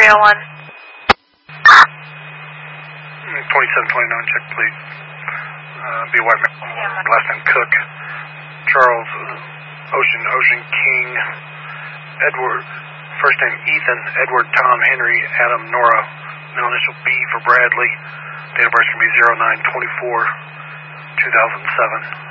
301. 2729, check please. Be a white man. Last name Cook. Charles Ocean King. Edward. First name Ethan. Edward Tom Henry Adam Nora. Middle initial B for Bradley. Date of birth is going to be 09/24/2007.